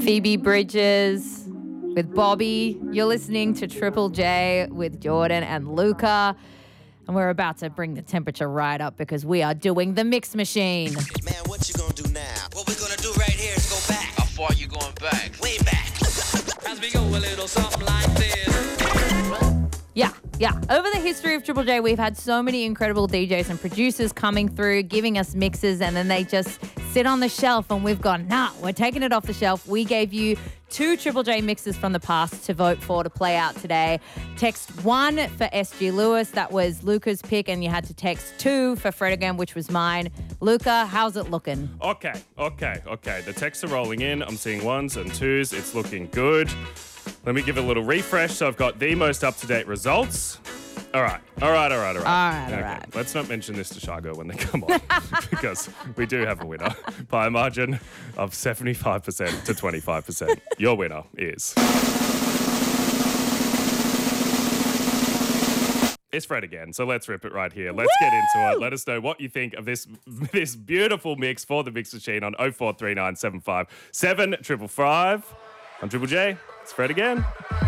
Phoebe Bridges with Bobby. You're listening to Triple J with Jordan and Luca. And we're about to bring the temperature right up because we are doing the mix machine. Man, what you gonna do now? What we're gonna do right here is go back. How far you going back? Way back. As we go a little something like this. Yeah. Over the history of Triple J, we've had so many incredible DJs and producers coming through, giving us mixes, and then they just sit on the shelf and we've gone, nah, we're taking it off the shelf. We gave you 2 Triple J mixes from the past to vote for to play out today. Text 1 for SG Lewis. That was Luca's pick, and you had to text 2 for Fredigan, which was mine. Luca, how's it looking? Okay. The texts are rolling in. I'm seeing 1s and 2s. It's looking good. Let me give it a little refresh. So I've got the most up-to-date results. All right. Right. Let's not mention this to Shargo when they come on because we do have a winner by a margin of 75% to 25%. Your winner is... It's Fred again, so let's rip it right here. Let's get into it. Let us know what you think of this beautiful mix for the Mix Machine on 0439 75 755. I'm Triple J. It's Fred again.